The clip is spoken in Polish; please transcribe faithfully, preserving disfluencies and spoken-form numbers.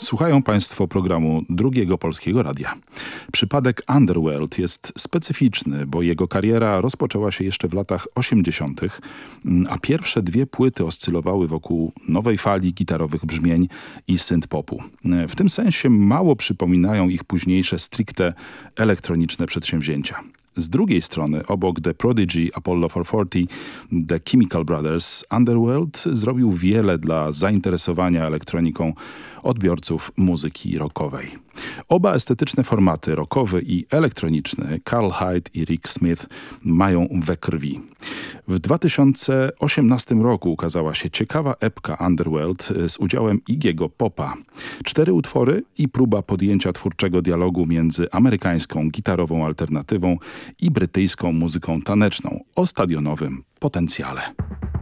Słuchają Państwo programu Drugiego Polskiego Radia. Przypadek Underworld jest specyficzny, bo jego kariera rozpoczęła się jeszcze w latach osiemdziesiątych, a pierwsze dwie płyty oscylowały wokół nowej fali gitarowych brzmień i synth-popu. W tym sensie mało przypominają ich późniejsze stricte elektroniczne przedsięwzięcia. Z drugiej strony, obok The Prodigy, Apollo czterysta czterdzieści, The Chemical Brothers, Underworld zrobił wiele dla zainteresowania elektroniką odbiorców muzyki rockowej. Oba estetyczne formaty, rockowy i elektroniczny, Carl Hyde i Rick Smith, mają we krwi. W dwa tysiące osiemnastym roku ukazała się ciekawa epka Underworld z udziałem Iggy'ego Popa. Cztery utwory i próba podjęcia twórczego dialogu między amerykańską gitarową alternatywą i brytyjską muzyką taneczną o stadionowym potencjale.